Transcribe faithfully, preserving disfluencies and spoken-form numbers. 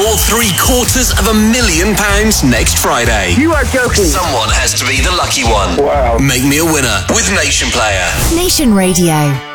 or three quarters of a million pounds next Friday. You are joking. Someone has to be the lucky one. Wow. Make me a winner with Nation Player. Nation Radio.